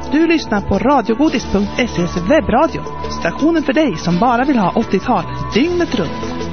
Du lyssnar på radiogodis.se:s webbradio. Stationen för dig som bara vill ha 80-tal dygnet runt.